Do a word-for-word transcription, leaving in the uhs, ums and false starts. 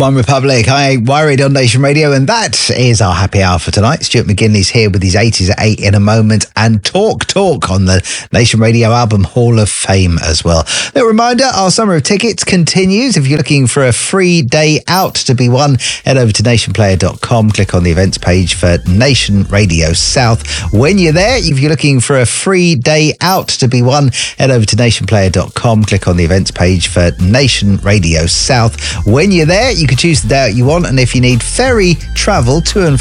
One Republic, I Ain't Worried on Nation Radio, and that is our happy hour for tonight. Stuart McGinley's here with his eighties at eight in a moment, and Talk Talk on the Nation Radio album Hall of Fame as well. A reminder, our summer of tickets continues. If you're looking for a free day out to be won, head over to nation player dot com, click on the events page for Nation Radio South. When you're there, if you're looking for a free day out to be won, head over to nation player dot com, click on the events page for Nation Radio South. When you're there, you can choose the day out you want, and if you need ferry travel to and